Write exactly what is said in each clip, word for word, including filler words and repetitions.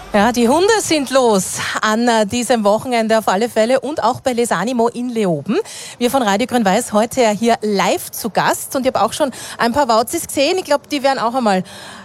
Ja, die Hunde sind los an äh, diesem Wochenende auf alle Fälle und auch bei Les Animo in Leoben. Wir von Radio Grün-Weiß heute ja hier live zu Gast und ich habe auch schon ein paar Wauzis gesehen. Ich glaube, die werden auch einmal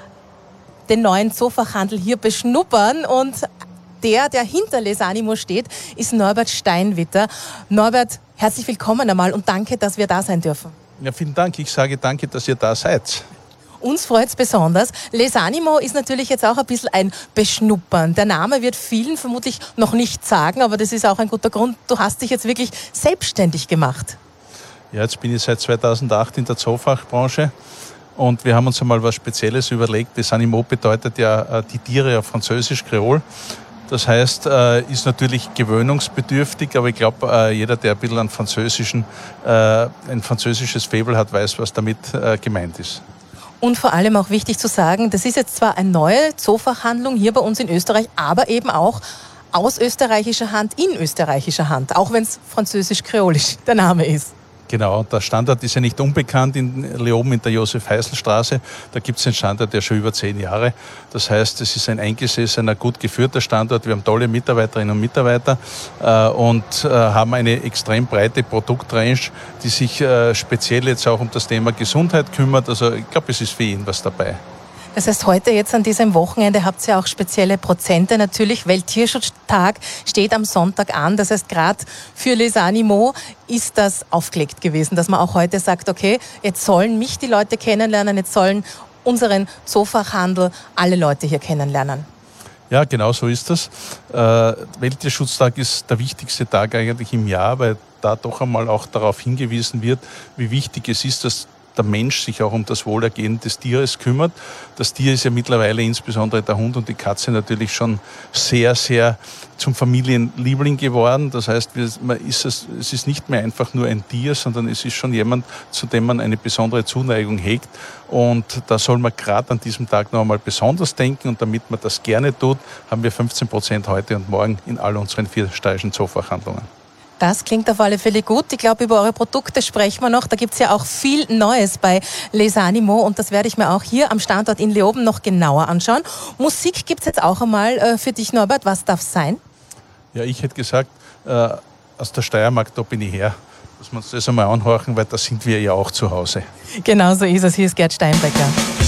den neuen Zoofachhandel hier beschnuppern und der, der hinter Les Animo steht, ist Norbert Steinwitter. Norbert, herzlich willkommen einmal und danke, dass wir da sein dürfen. Ja, vielen Dank. Ich sage danke, dass ihr da seid. Uns freut es besonders. Les Animo ist natürlich jetzt auch ein bisschen ein Beschnuppern. Der Name wird vielen vermutlich noch nicht sagen, aber das ist auch ein guter Grund. Du hast dich jetzt wirklich selbstständig gemacht. Ja, jetzt bin ich seit zweitausendacht in der Zoofachbranche und wir haben uns einmal was Spezielles überlegt. Les Animo bedeutet ja die Tiere auf Französisch, Kreol. Das heißt, äh, ist natürlich gewöhnungsbedürftig, aber ich glaube, äh, jeder, der ein bisschen einen französischen, äh, ein französisches Faible hat, weiß, was damit äh, gemeint ist. Und vor allem auch wichtig zu sagen, das ist jetzt zwar eine neue Zoofachhandlung hier bei uns in Österreich, aber eben auch aus österreichischer Hand in österreichischer Hand, auch wenn es französisch-kreolisch der Name ist. Genau, der Standort ist ja nicht unbekannt in Leoben in der Josef-Heißl-Straße. Da gibt es einen Standort, der schon über zehn Jahre. Das heißt, es ist ein eingesessener, gut geführter Standort. Wir haben tolle Mitarbeiterinnen und Mitarbeiter äh, und äh, haben eine extrem breite Produktrange, die sich äh, speziell jetzt auch um das Thema Gesundheit kümmert. Also ich glaube, es ist für jeden was dabei. Das heißt, heute jetzt an diesem Wochenende habt ihr auch spezielle Prozente. Natürlich, Welttierschutztag steht am Sonntag an. Das heißt, gerade für Les Animo ist das aufgelegt gewesen, dass man auch heute sagt, okay, jetzt sollen mich die Leute kennenlernen, jetzt sollen unseren Zoofachhandel alle Leute hier kennenlernen. Ja, genau so ist das. Äh, Welttierschutztag ist der wichtigste Tag eigentlich im Jahr, weil da doch einmal auch darauf hingewiesen wird, wie wichtig es ist, dass der Mensch sich auch um das Wohlergehen des Tieres kümmert. Das Tier ist ja mittlerweile, insbesondere der Hund und die Katze, natürlich schon sehr, sehr zum Familienliebling geworden. Das heißt, man ist es, es ist nicht mehr einfach nur ein Tier, sondern es ist schon jemand, zu dem man eine besondere Zuneigung hegt. Und da soll man gerade an diesem Tag noch einmal besonders denken. Und damit man das gerne tut, haben wir fünfzehn Prozent heute und morgen in all unseren vier steirischen Zoofachhandlungen. Das klingt auf alle Fälle gut. Ich glaube, über eure Produkte sprechen wir noch. Da gibt es ja auch viel Neues bei Les Animo und das werde ich mir auch hier am Standort in Leoben noch genauer anschauen. Musik gibt es jetzt auch einmal äh, für dich, Norbert. Was darf es sein? Ja, ich hätte gesagt, äh, aus der Steiermark, da bin ich her. Dass wir uns das einmal anhorchen, weil da sind wir ja auch zu Hause. Genau so ist es. Hier ist Gerd Steinbecker.